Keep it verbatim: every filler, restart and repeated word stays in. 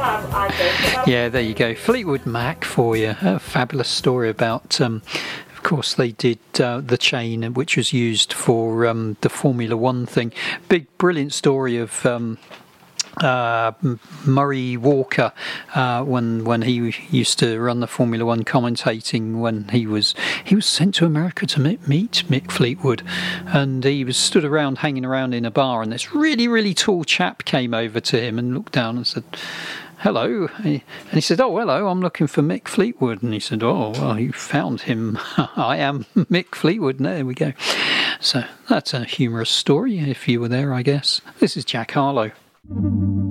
Yeah, there you go. Fleetwood Mac for you. A fabulous story about... Um, Of course, they did uh, the chain, which was used for um, the Formula One thing. Big, brilliant story of um, uh, Murray Walker uh, when when he used to run the Formula One commentating. When he was he was sent to America to meet, meet Mick Fleetwood, and he was stood around hanging around in a bar, and this really, really tall chap came over to him and looked down and said, "Hello," and he said, "Oh, hello, I'm looking for Mick Fleetwood." And he said, "Oh, well, you found him. I am Mick Fleetwood." And there we go. So that's a humorous story if you were there, I guess. This is Jack Harlow.